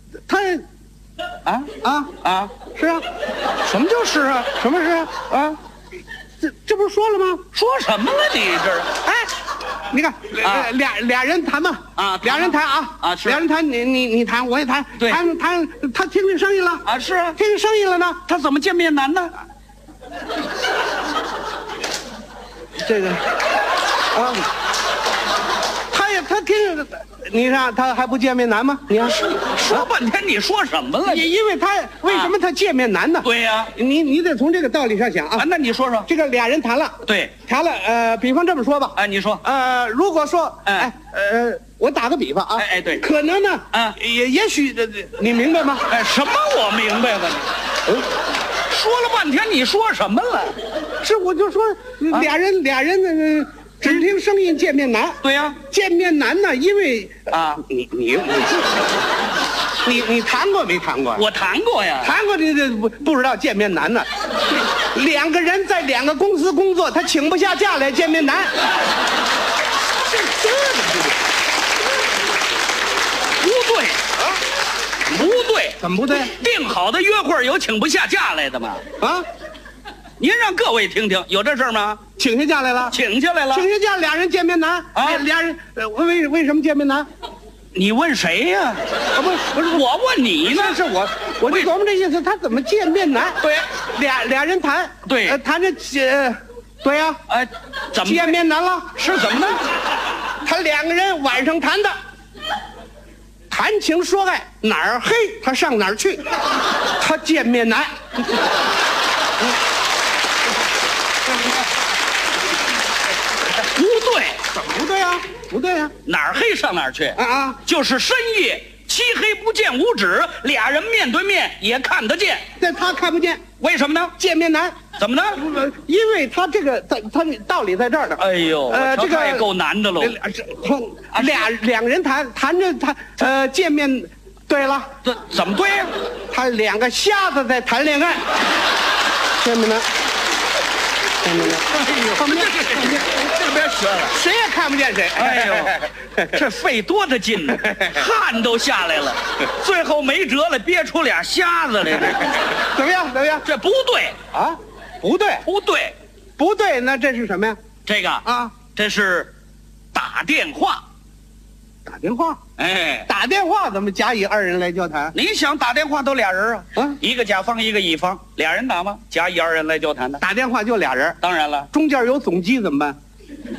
他是啊， 什么就是啊？ 什么是啊？ 啊， 这不是说了吗？ 说什么了你这？ 哎，你看，俩人谈嘛，俩人谈是俩人谈，你谈，我也谈， 对， 谈，他听见声音了啊，是啊， 听见声音了呢， 他怎么见面难呢？ 这个，他听，你看他还不见面难吗？你看， 说半天你说什么了？ 因为他为什么他见面难呢？ 对呀， 你得从这个道理上想啊。 那你说说， 这个俩人谈了， 对， 谈了，比方这么说吧， 你说， 如果说，我打个比方啊， 对， 可能呢，也许你明白吗？ 什么我明白了你？说了半天你说什么了？ 是我就说俩人只听声音见面难。 对呀， 见面难呢，因为你谈过没谈过？ 我谈过呀， 谈过这不知道见面难呢。两个人在两个公司工作，他请不下假来，见面难。 不对啊，不对， 怎么不对？ 定好的约会有请不下假来的吗？您让各位听听，有这事儿吗？ 请下假来了， 请下来了， 请下假，俩人见面难俩人为什么见面难？ 你问谁呀？不是我问你呢。 是我就琢磨这意思，他怎么见面难？ 对， 俩人谈， 对， 谈着对呀， 怎么见面难了？ 是怎么呢？ 他两个人晚上谈的，谈情说爱，哪儿黑他上哪儿去，他见面难。 不对， 怎么不对啊？不对啊， 哪儿黑上哪儿去就是深夜漆黑不见五指，俩人面对面也看得见， 但他看不见， 为什么呢？ 见面难， 怎么呢？ 因为他这个他道理在这儿呢。 哎呦，这个也够难的喽。 两个人谈着见面，对了， 怎么对呀？ 他两个瞎子在谈恋爱，见面难。 哎呦，这边学了， 谁也看不见谁。 哎呦，这费多大劲呢，汗都下来了，最后没辙了，憋出俩瞎子来。 怎么样？ 这不对啊？不对， 不对， 那这是什么呀？ 这个这是打电话。 打电话？打电话怎么甲乙二人来交谈？ 你想打电话都俩人一个甲方一个乙方，俩人打吗？甲乙二人来交谈的。 打电话就俩人， 当然了， 中间有总机怎么办？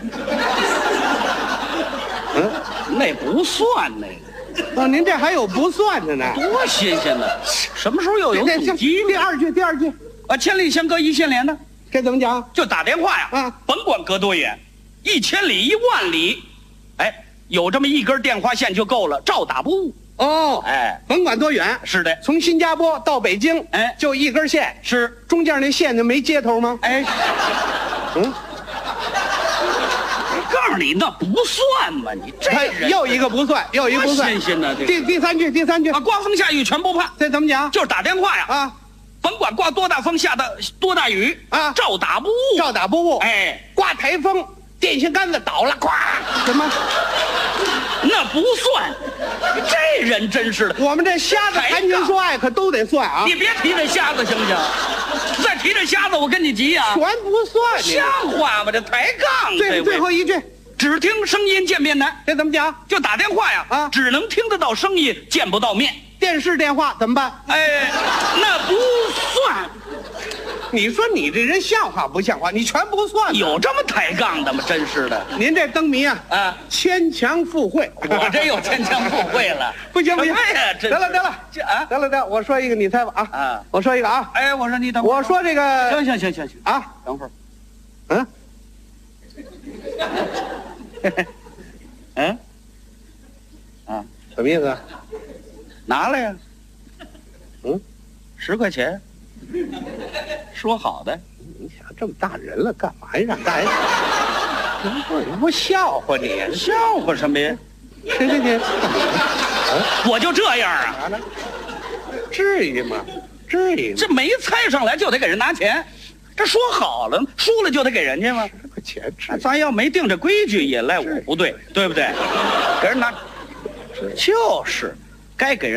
那不算那个。您这还有不算的呢， 多新鲜呢！什么时候又有总机？ 第二句千里相隔一线连呢？ 这怎么讲？ 就打电话呀，甭管隔多远，1千里1万里，有这么一根电话线就够了，照打不误。 甭管多远。是的，从新加坡到北京，就一根线， 是中间那线就没接头吗？ 告诉你那不算嘛，你这人又一个不算， 新鲜的。 第三句刮风下雨全不怕。 这怎么讲？ 就是打电话呀，甭管刮多大风下的多大雨照打不误。刮台风。电线杆子倒了，咵！ 什么？ 那不算。这人真是的， 我们这瞎子谈情说爱可都得算啊！ 你别提这瞎子行不行？再提这瞎子，我跟你急啊！ 全不算， 像话吗？这抬杠。 最后一句， 只听声音见面难。 这怎么讲？ 就打电话呀，只能听得到声音，见不到面。 电视电话怎么办？ 那不算。 你说你这人像话不像话？你全不算， 有这么抬杠的吗？真是的， 您这灯谜牵强附会， 我这又牵强附会了， 不行， 得了，我说一个，你猜吧我说一个我说你等会儿， 我说这个， 行等会儿， 什么意思？ 拿来呀，10块钱。说好的， 你想这么大人了，干嘛呀？让大人，你不笑话你？ 笑话什么呀？ 这， 我就这样啊？ 至于吗？至于吗？ 这没猜上来就得给人拿钱，这说好了，输了就得给人家吗？ 这个钱， 咱要没定这规矩，也赖我不对，对不对？给人拿，就是该给人。